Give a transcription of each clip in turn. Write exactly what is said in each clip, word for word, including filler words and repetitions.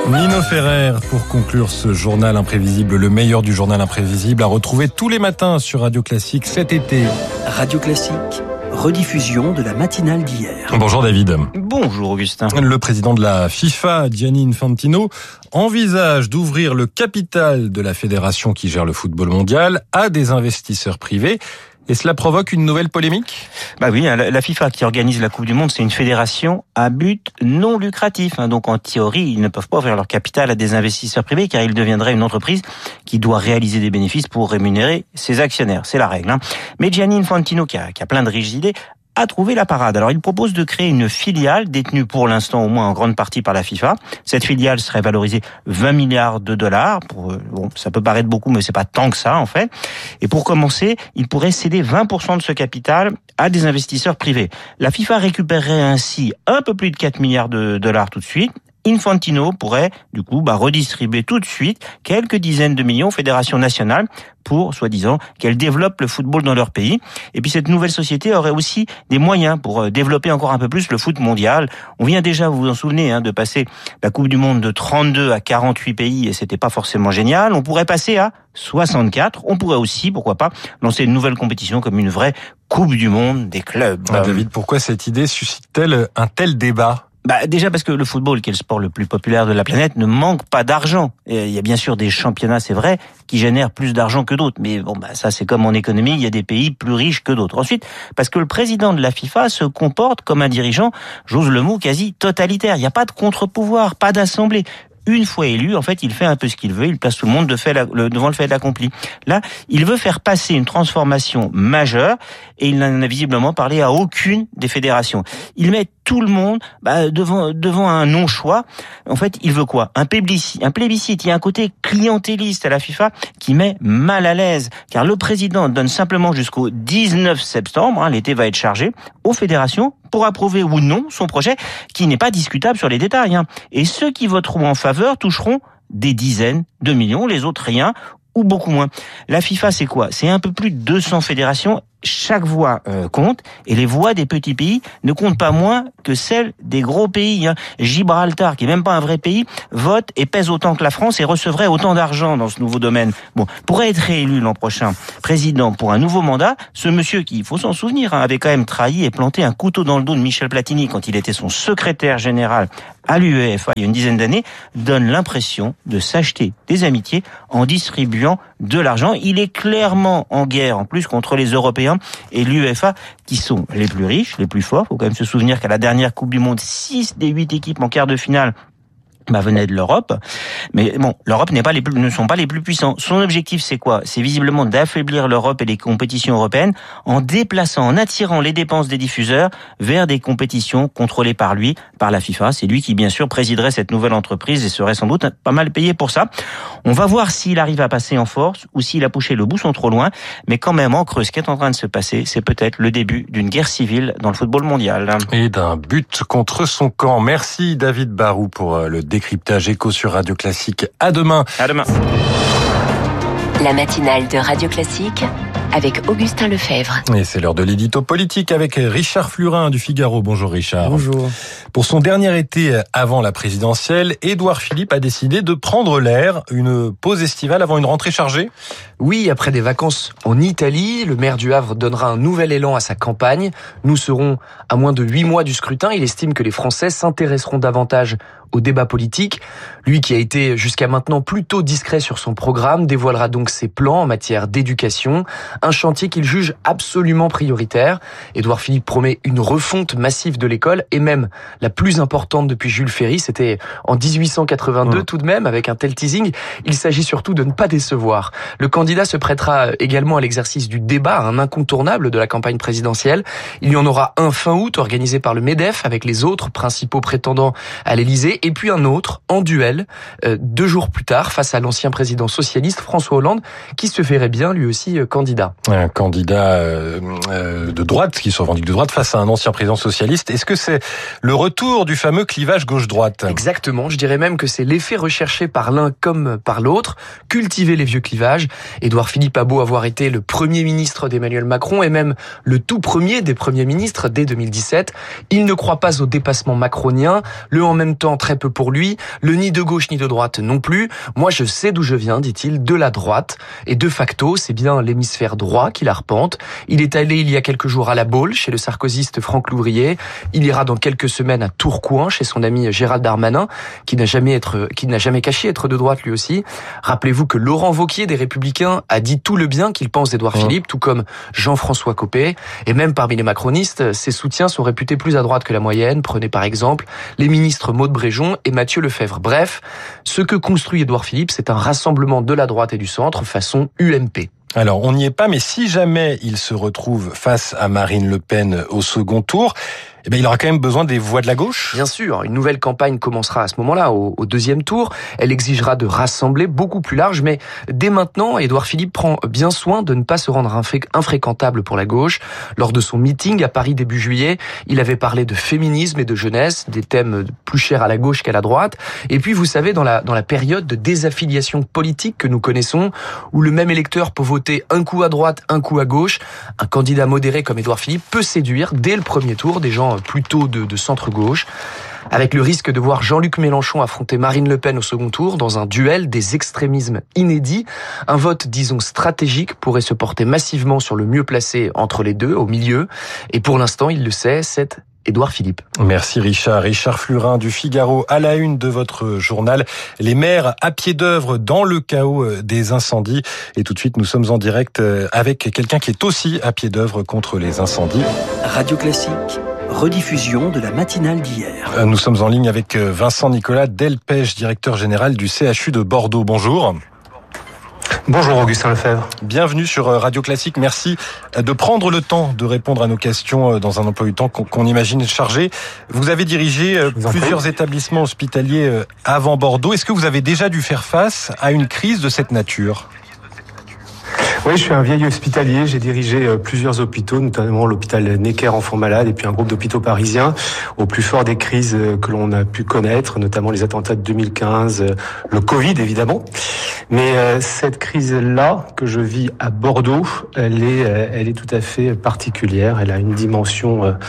Nino Ferrer, pour conclure ce journal imprévisible, le meilleur du journal imprévisible, à retrouver tous les matins sur Radio Classique cet été. Radio Classique, rediffusion de la matinale d'hier. Bonjour David. Bonjour Augustin. Le président de la FIFA, Gianni Infantino, envisage d'ouvrir le capital de la fédération qui gère le football mondial à des investisseurs privés. Et cela provoque une nouvelle polémique ? Bah oui, la FIFA qui organise la Coupe du Monde, c'est une fédération à but non lucratif. Donc en théorie, ils ne peuvent pas ouvrir leur capital à des investisseurs privés car ils deviendraient une entreprise qui doit réaliser des bénéfices pour rémunérer ses actionnaires. C'est la règle. Mais Gianni Infantino, qui a, qui a plein de riches idées, a trouvé la parade. Alors il propose de créer une filiale détenue pour l'instant au moins en grande partie par la FIFA. Cette filiale serait valorisée vingt milliards de dollars. Pour, bon, ça peut paraître beaucoup, mais c'est pas tant que ça en fait. Et pour commencer, il pourrait céder vingt pour cent de ce capital à des investisseurs privés. La FIFA récupérerait ainsi un peu plus de quatre milliards de dollars tout de suite. Infantino pourrait, du coup, bah, redistribuer tout de suite quelques dizaines de millions aux fédérations nationales pour, soi-disant, qu'elles développent le football dans leur pays. Et puis cette nouvelle société aurait aussi des moyens pour développer encore un peu plus le foot mondial. On vient déjà, vous vous en souvenez, hein, de passer la Coupe du Monde de trente-deux à quarante-huit pays et c'était pas forcément génial. On pourrait passer à soixante-quatre. On pourrait aussi, pourquoi pas, lancer une nouvelle compétition comme une vraie Coupe du Monde des clubs. Ah, David, pourquoi cette idée suscite-t-elle un tel débat ? Bah, déjà parce que le football, qui est le sport le plus populaire de la planète, ne manque pas d'argent. Et il y a bien sûr des championnats, c'est vrai, qui génèrent plus d'argent que d'autres. Mais bon, bah, ça, c'est comme en économie, il y a des pays plus riches que d'autres. Ensuite, parce que le président de la FIFA se comporte comme un dirigeant, j'ose le mot, quasi totalitaire. Il n'y a pas de contre-pouvoir, pas d'assemblée. Une fois élu, en fait, il fait un peu ce qu'il veut, il place tout le monde de fait la, le, devant le fait accompli. Là, il veut faire passer une transformation majeure et il n'en a visiblement parlé à aucune des fédérations. Il met tout le monde bah, devant devant un non-choix. En fait, il veut quoi ? Un plébiscite. Un plébiscite. Il y a un côté clientéliste à la FIFA qui met mal à l'aise, car le président donne simplement jusqu'au dix-neuf septembre, hein, l'été va être chargé, aux fédérations pour approuver ou non son projet, qui n'est pas discutable sur les détails. Hein. Et ceux qui voteront en faveur toucheront des dizaines de millions, les autres rien, ou beaucoup moins. La FIFA, c'est quoi ? C'est un peu plus de deux cents fédérations. Chaque voix euh, compte, et les voix des petits pays ne comptent pas moins que celles des gros pays. Hein. Gibraltar, qui est même pas un vrai pays, vote et pèse autant que la France et recevrait autant d'argent dans ce nouveau domaine. Bon, pourrait être réélu l'an prochain président pour un nouveau mandat, ce monsieur qui, il faut s'en souvenir, hein, avait quand même trahi et planté un couteau dans le dos de Michel Platini quand il était son secrétaire général à l'U E F A il y a une dizaine d'années, donne l'impression de s'acheter des amitiés en distribuant de l'argent. Il est clairement en guerre, en plus, contre les Européens et l'U E F A, qui sont les plus riches, les plus forts. Il faut quand même se souvenir qu'à la dernière Coupe du Monde, six des huit équipes en quart de finale bah, venaient de l'Europe. Mais bon, l'Europe n'est pas les plus, ne sont pas les plus puissants. Son objectif, c'est quoi ? C'est visiblement d'affaiblir l'Europe et les compétitions européennes en déplaçant, en attirant les dépenses des diffuseurs vers des compétitions contrôlées par lui, par la FIFA. C'est lui qui, bien sûr, présiderait cette nouvelle entreprise et serait sans doute pas mal payé pour ça. On va voir s'il arrive à passer en force ou s'il a poussé le bouchon trop loin. Mais quand même, en creux, ce qui est en train de se passer, c'est peut-être le début d'une guerre civile dans le football mondial. Et d'un but contre son camp. Merci David Barou pour le décryptage écho sur Radio Classique. À demain. À demain. La matinale de Radio Classique avec Augustin Lefebvre. Et c'est l'heure de l'édito politique avec Richard Flurin du Figaro. Bonjour Richard. Bonjour. Pour son dernier été avant la présidentielle, Édouard Philippe a décidé de prendre l'air, une pause estivale avant une rentrée chargée. Oui, après des vacances en Italie, le maire du Havre donnera un nouvel élan à sa campagne. Nous serons à moins de huit mois du scrutin. Il estime que les Français s'intéresseront davantage au débat politique. Lui, qui a été jusqu'à maintenant plutôt discret sur son programme, dévoilera donc ses plans en matière d'éducation, un chantier qu'il juge absolument prioritaire. Édouard Philippe promet une refonte massive de l'école, et même la plus importante depuis Jules Ferry. C'était en dix-huit cent quatre-vingt-deux mmh. tout de même, avec un tel teasing. Il s'agit surtout de ne pas décevoir. Le candidat se prêtera également à l'exercice du débat, un incontournable de la campagne présidentielle. Il y en aura un fin août, organisé par le MEDEF, avec les autres principaux prétendants à l'Élysée, et puis un autre, en duel, euh, deux jours plus tard, face à l'ancien président socialiste François Hollande, qui se verrait bien lui aussi euh, candidat. Un candidat euh, euh, de droite, qui se revendique de droite, face à un ancien président socialiste. Est-ce que c'est le retour du fameux clivage gauche-droite ? Exactement, je dirais même que c'est l'effet recherché par l'un comme par l'autre, cultiver les vieux clivages. Édouard Philippe a beau avoir été le premier ministre d'Emmanuel Macron, et même le tout premier des premiers ministres dès deux mille dix-sept, il ne croit pas au dépassement macronien, le en même temps très très peu pour lui. Le ni de gauche ni de droite non plus. Moi, je sais d'où je viens, dit-il, de la droite. Et de facto, c'est bien l'hémisphère droit qui l'arpente. Il est allé il y a quelques jours à La Baule, chez le sarkozyste Franck Louvrier. Il ira dans quelques semaines à Tourcoing, chez son ami Gérald Darmanin, qui n'a jamais être, qui n'a jamais caché être de droite lui aussi. Rappelez-vous que Laurent Wauquiez des Républicains a dit tout le bien qu'il pense d'Édouard Philippe, tout comme Jean-François Copé. Et même parmi les macronistes, ses soutiens sont réputés plus à droite que la moyenne. Prenez par exemple les ministres Maud Bréjon et Mathieu Lefebvre. Bref, ce que construit Édouard Philippe, c'est un rassemblement de la droite et du centre façon U M P. Alors, on n'y est pas, mais si jamais il se retrouve face à Marine Le Pen au second tour, eh bien, il aura quand même besoin des voix de la gauche. Bien sûr, une nouvelle campagne commencera à ce moment-là, au, au deuxième tour. Elle exigera de rassembler beaucoup plus large, mais dès maintenant, Édouard Philippe prend bien soin de ne pas se rendre infré- infréquentable pour la gauche. Lors de son meeting à Paris début juillet, il avait parlé de féminisme et de jeunesse, des thèmes plus chers à la gauche qu'à la droite. Et puis, vous savez, dans la, dans la période de désaffiliation politique que nous connaissons, où le même électeur peut voter un coup à droite, un coup à gauche, un candidat modéré comme Édouard Philippe peut séduire dès le premier tour des gens plutôt de, de centre-gauche, avec le risque de voir Jean-Luc Mélenchon affronter Marine Le Pen au second tour dans un duel des extrémismes inédits. Un vote, disons, stratégique pourrait se porter massivement sur le mieux placé entre les deux, au milieu. Et pour l'instant, il le sait, c'est Édouard Philippe. Merci Richard. Richard Flurin du Figaro à la une de votre journal. Les maires à pied d'œuvre dans le chaos des incendies. Et tout de suite, nous sommes en direct avec quelqu'un qui est aussi à pied d'œuvre contre les incendies. Radio Classique, rediffusion de la matinale d'hier. Nous sommes en ligne avec Vincent Nicolas Delpech, directeur général du C H U de Bordeaux. Bonjour. Bonjour Augustin Lefebvre. Bienvenue sur Radio Classique. Merci de prendre le temps de répondre à nos questions dans un emploi du temps qu'on imagine chargé. Vous avez dirigé plusieurs établissements hospitaliers avant Bordeaux. Est-ce que vous avez déjà dû faire face à une crise de cette nature ? Oui, je suis un vieil hospitalier. J'ai dirigé plusieurs hôpitaux, notamment l'hôpital Necker enfants malades et puis un groupe d'hôpitaux parisiens au plus fort des crises que l'on a pu connaître, notamment les attentats de deux mille quinze, le Covid évidemment. Mais euh, cette crise-là que je vis à Bordeaux, elle est, euh, elle est tout à fait particulière. Elle a une dimension euh,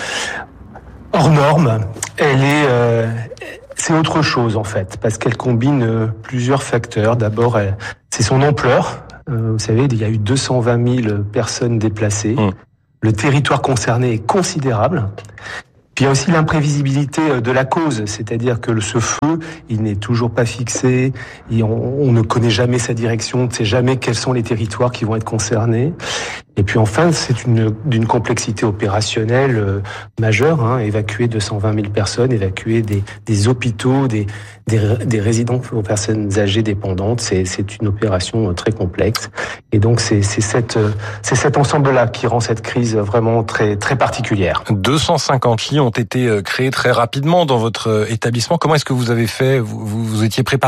hors norme. Elle est, euh, c'est autre chose en fait, parce qu'elle combine euh, plusieurs facteurs. D'abord, elle, c'est son ampleur. Euh, vous savez, il y a eu deux cent vingt mille personnes déplacées. Mmh. Le territoire concerné est considérable. Puis il y a aussi l'imprévisibilité de la cause, c'est-à-dire que ce feu, il n'est toujours pas fixé, et on, on ne connaît jamais sa direction, on ne sait jamais quels sont les territoires qui vont être concernés. Et puis enfin, c'est une d'une complexité opérationnelle euh, majeure, hein, évacuer deux cent vingt mille personnes, évacuer des, des hôpitaux, des, des, des résidents aux personnes âgées dépendantes, c'est, c'est une opération très complexe. Et donc c'est, c'est, cette, c'est cet ensemble-là qui rend cette crise vraiment très, très particulière. deux cent cinquante lits ont été créés très rapidement dans votre établissement. Comment est-ce que vous avez fait ? Vous, vous, vous étiez préparé ?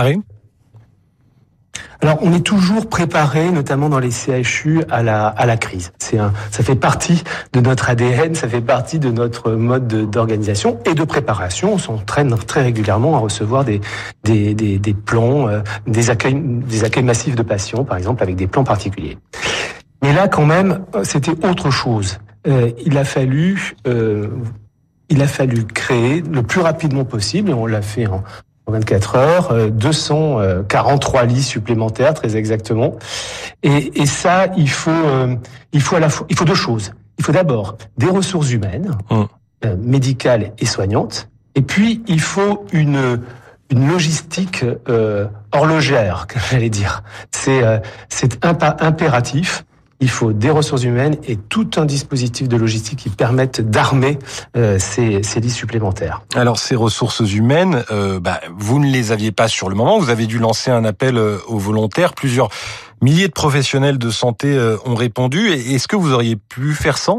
Alors, on est toujours préparé, notamment dans les C H U, à la à la crise. C'est un, ça fait partie de notre A D N, ça fait partie de notre mode de, d'organisation et de préparation. On s'entraîne très régulièrement à recevoir des des des, des plans, euh, des accueils des accueils massifs de patients, par exemple, avec des plans particuliers. Mais là, quand même, c'était autre chose. Euh, il a fallu euh, il a fallu créer le plus rapidement possible, et on l'a fait en vingt-quatre heures, deux cent quarante-trois lits supplémentaires, très exactement. Et, et ça, il faut, euh, il faut à la fois, il faut deux choses. Il faut d'abord des ressources humaines, mmh. euh, médicales et soignantes. Et puis, il faut une, une logistique euh, horlogère, j'allais dire. C'est, euh, c'est impa- impératif. Il faut des ressources humaines et tout un dispositif de logistique qui permettent d'armer euh, ces, ces lits supplémentaires. Alors ces ressources humaines, euh, bah, vous ne les aviez pas sur le moment. Vous avez dû lancer un appel euh, aux volontaires. Plusieurs milliers de professionnels de santé euh, ont répondu. Et est-ce que vous auriez pu faire sans ?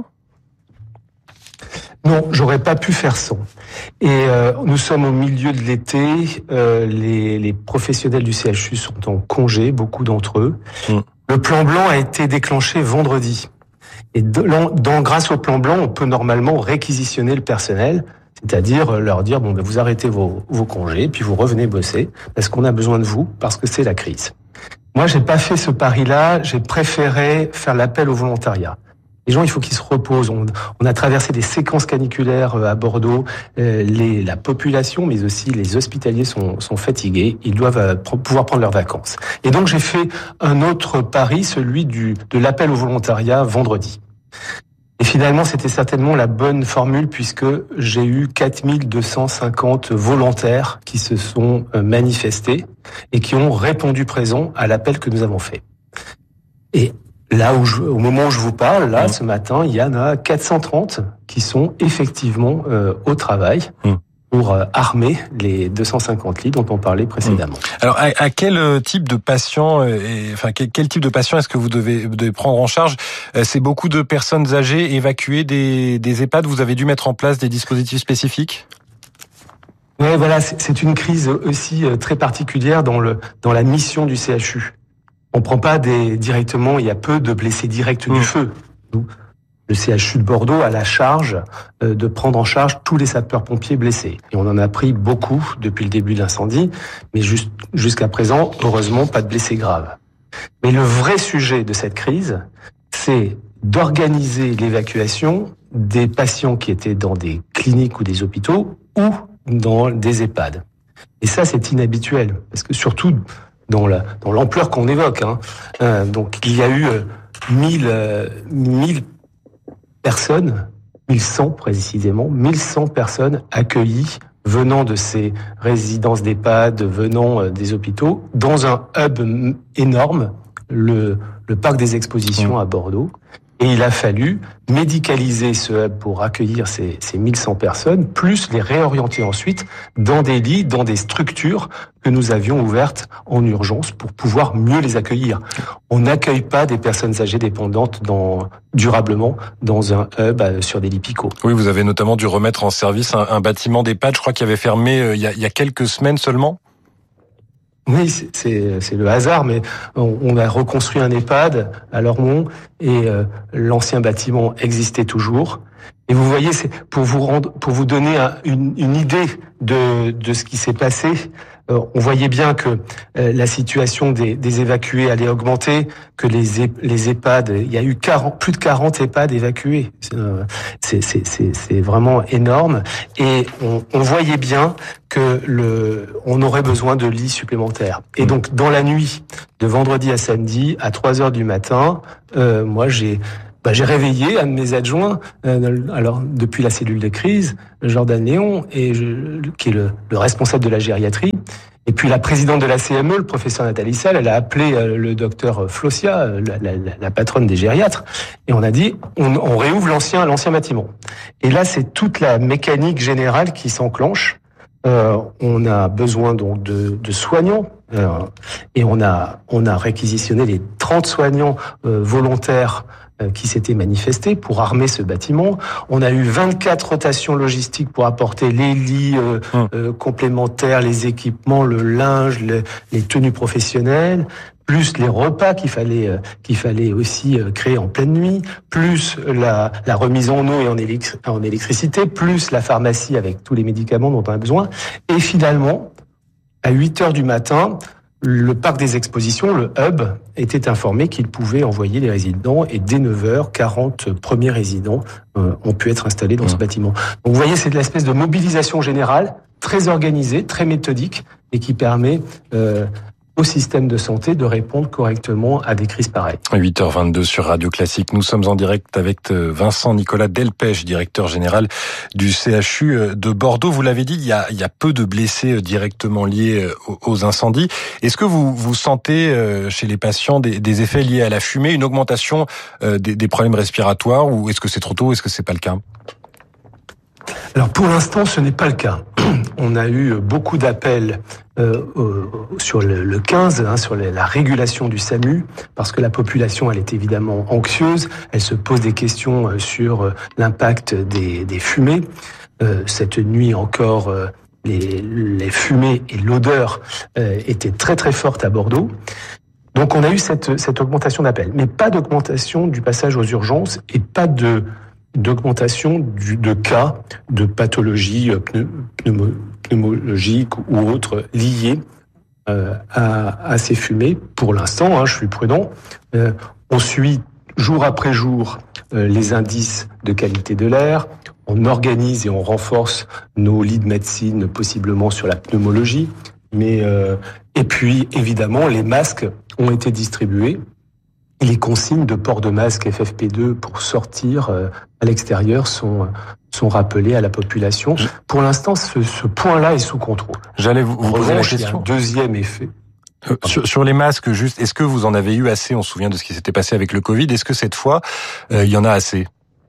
Non, j'aurais pas pu faire sans. Et euh, nous sommes au milieu de l'été. Euh, les, les professionnels du C H U sont en congé, beaucoup d'entre eux. Mmh. Le plan blanc a été déclenché vendredi. Et dans, dans, grâce au plan blanc, on peut normalement réquisitionner le personnel, c'est-à-dire leur dire, bon, ben, vous arrêtez vos, vos congés, puis vous revenez bosser, parce qu'on a besoin de vous, parce que c'est la crise. Moi, j'ai pas fait ce pari-là, j'ai préféré faire l'appel au volontariat. Les gens, il faut qu'ils se reposent. On, on a traversé des séquences caniculaires à Bordeaux. Euh, les, la population, mais aussi les hospitaliers sont, sont fatigués. Ils doivent euh, pouvoir prendre leurs vacances. Et donc, j'ai fait un autre pari, celui du, de l'appel au volontariat vendredi. Et finalement, c'était certainement la bonne formule puisque j'ai eu quatre mille deux cent cinquante volontaires qui se sont manifestés et qui ont répondu présent à l'appel que nous avons fait. Et là où je, au moment où je vous parle, là, mmh. ce matin, il y en a quatre cent trente qui sont effectivement euh, au travail mmh. pour euh, armer les deux cent cinquante lits dont on parlait précédemment. Mmh. Alors, à, à quel type de patient, euh, et, enfin, quel, quel type de patient est-ce que vous devez, devez prendre en charge ? euh, C'est beaucoup de personnes âgées évacuées des, des EHPAD. Vous avez dû mettre en place des dispositifs spécifiques ? Oui, voilà, c'est, c'est une crise aussi euh, très particulière dans le dans la mission du C H U. On prend pas des directement, il y a peu de blessés directs mmh. du feu. Le C H U de Bordeaux a la charge de prendre en charge tous les sapeurs-pompiers blessés. Et on en a pris beaucoup depuis le début de l'incendie, mais juste, jusqu'à présent, heureusement, pas de blessés graves. Mais le vrai sujet de cette crise, c'est d'organiser l'évacuation des patients qui étaient dans des cliniques ou des hôpitaux ou dans des EHPAD. Et ça, c'est inhabituel, parce que surtout dans la dans l'ampleur qu'on évoque. Hein. Euh, donc il y a eu euh, mille euh, mille personnes, mille cent précisément, mille cent personnes accueillies venant de ces résidences d'EHPAD, venant euh, des hôpitaux, dans un hub énorme, le le parc des expositions à Bordeaux. Et il a fallu médicaliser ce hub pour accueillir ces, ces mille cent personnes, plus les réorienter ensuite dans des lits, dans des structures que nous avions ouvertes en urgence pour pouvoir mieux les accueillir. On n'accueille pas des personnes âgées dépendantes dans, durablement dans un hub sur des lits picots. Oui, vous avez notamment dû remettre en service un, un bâtiment d'EHPAD, je crois, qui avait fermé euh, il, y a, il y a quelques semaines seulement. Oui, c'est, c'est, c'est le hasard, mais on, on a reconstruit un EHPAD à Lormont et euh, l'ancien bâtiment existait toujours. Et vous voyez, c'est pour vous rendre, pour vous donner un, une, une idée de, de ce qui s'est passé. Euh, on voyait bien que euh, la situation des, des évacués allait augmenter, que les, les EHPAD, il y a eu quarante, plus de quarante EHPAD évacués. C'est, c'est, c'est, c'est vraiment énorme. Et on, on voyait bien que le, on aurait besoin de lits supplémentaires. Et donc, dans la nuit de vendredi à samedi, à trois heures du matin, euh, moi, j'ai Bah, j'ai réveillé un de mes adjoints, euh, alors depuis la cellule de crise, Jordan Léon, et je, qui est le, le responsable de la gériatrie. Et puis la présidente de la C M E, le professeur Nathalie Sall, elle a appelé euh, le docteur Flossia, la, la, la patronne des gériatres, et on a dit on, on réouvre l'ancien l'ancien bâtiment. Et là, c'est toute la mécanique générale qui s'enclenche. Euh, on a besoin donc de, de soignants. Euh, et on a on a réquisitionné les trente soignants euh, volontaires qui s'étaient manifestés pour armer ce bâtiment. On a eu vingt-quatre rotations logistiques pour apporter les lits euh, hum. euh, complémentaires, les équipements, le linge, le, les tenues professionnelles, plus les repas qu'il fallait euh, qu'il fallait aussi euh, créer en pleine nuit, plus la, la remise en eau et en, électri- en électricité, plus la pharmacie avec tous les médicaments dont on a besoin. Et finalement, à huit heures du matin, le parc des expositions, le hub, était informé qu'il pouvait envoyer les résidents et dès neuf heures, quarante premiers résidents euh, ont pu être installés dans mmh. ce bâtiment. Donc vous voyez, c'est de l'espèce de mobilisation générale, très organisée, très méthodique et qui permet euh, au système de santé de répondre correctement à des crises pareilles. huit heures vingt-deux sur Radio Classique. Nous sommes en direct avec Vincent Nicolas Delpech, directeur général du C H U de Bordeaux. Vous l'avez dit, il y a, il y a peu de blessés directement liés aux incendies. Est-ce que vous, vous sentez chez les patients des, des effets liés à la fumée, une augmentation des, des problèmes respiratoires, ou est-ce que c'est trop tôt, est-ce que c'est pas le cas ? Alors pour l'instant, ce n'est pas le cas. On a eu beaucoup d'appels euh, euh, sur le, le quinze, hein, sur les, la régulation du SAMU, parce que la population, elle est évidemment anxieuse, elle se pose des questions sur euh, l'impact des, des fumées. Euh, cette nuit encore, euh, les, les fumées et l'odeur euh, étaient très très fortes à Bordeaux. Donc on a eu cette, cette augmentation d'appels, mais pas d'augmentation du passage aux urgences et pas de d'augmentation du, de cas de pathologies pneumo, pneumologiques ou autres liées euh, à, à ces fumées. Pour l'instant, hein, je suis prudent, euh, on suit jour après jour euh, les indices de qualité de l'air. On organise et on renforce nos lits de médecine, possiblement sur la pneumologie. Mais euh, et puis, évidemment, les masques ont été distribués. Les consignes de port de masque F F P deux pour sortir euh, à l'extérieur sont sont rappelées à la population. Pour l'instant, ce, ce point-là est sous contrôle. J'allais vous, vous poser la question. Il y a un deuxième effet. Euh, sur, sur les masques, juste, est-ce que vous en avez eu assez? On se souvient de ce qui s'était passé avec le Covid. Est-ce que cette fois, euh, il y en a assez?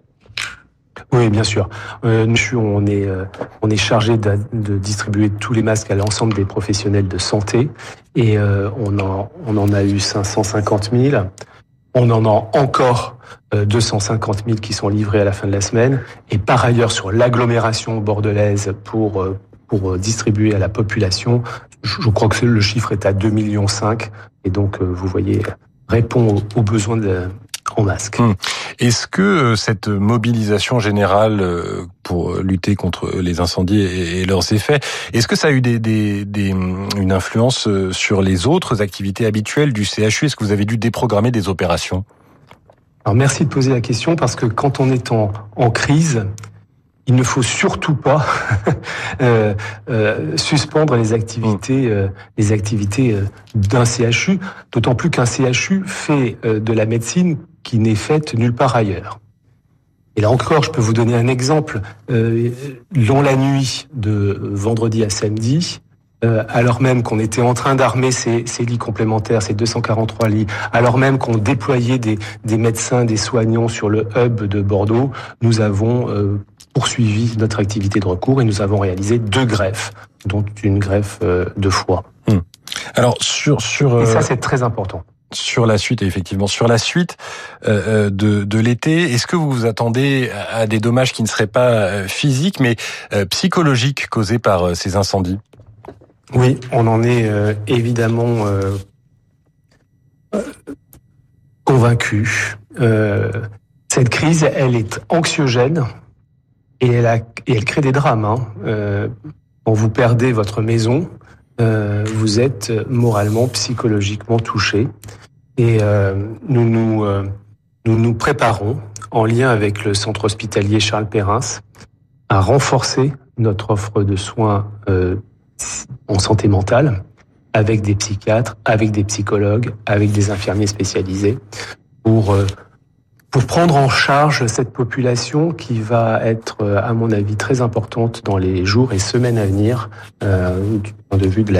Oui, bien sûr. Euh, nous, on est, euh, on est chargé de, de distribuer tous les masques à l'ensemble des professionnels de santé, et euh, on en, on en a eu cinq cent cinquante mille. On en a encore euh, deux cent cinquante mille qui sont livrés à la fin de la semaine. Et par ailleurs, sur l'agglomération bordelaise, pour euh, pour euh, distribuer à la population, je, je crois que le chiffre est à deux virgule cinq millions. Et donc, euh, vous voyez, répond aux, aux besoins de en masque. Hum. Est-ce que cette mobilisation générale pour lutter contre les incendies et leurs effets, est-ce que ça a eu des, des, des, une influence sur les autres activités habituelles du C H U? Est-ce que vous avez dû déprogrammer des opérations? Alors merci de poser la question, parce que quand on est en, en crise, il ne faut surtout pas euh, euh, suspendre les activités, euh, les activités euh, d'un C H U, d'autant plus qu'un C H U fait euh, de la médecine qui n'est faite nulle part ailleurs. Et là encore, je peux vous donner un exemple. Euh, dans la nuit de vendredi à samedi, euh, alors même qu'on était en train d'armer ces, ces lits complémentaires, ces deux cent quarante-trois lits, alors même qu'on déployait des, des médecins, des soignants sur le hub de Bordeaux, nous avons euh, poursuivi notre activité de recours et nous avons réalisé deux greffes, dont une greffe euh, de foie. Hum. Alors sur sur et ça c'est très important. Sur la suite, effectivement, sur la suite euh, de, de l'été, est-ce que vous vous attendez à des dommages qui ne seraient pas physiques, mais euh, psychologiques causés par euh, ces incendies? Oui, on en est euh, évidemment euh, convaincu. Euh, cette crise, elle est anxiogène et elle, a, et elle crée des drames. Hein. Euh, quand vous perdez votre maison, euh, vous êtes moralement, psychologiquement touché. Et euh, nous, nous, euh, nous nous préparons, en lien avec le centre hospitalier Charles Perrins, à renforcer notre offre de soins euh, en santé mentale, avec des psychiatres, avec des psychologues, avec des infirmiers spécialisés, pour euh, pour prendre en charge cette population qui va être, à mon avis, très importante dans les jours et semaines à venir, euh, du point de vue de la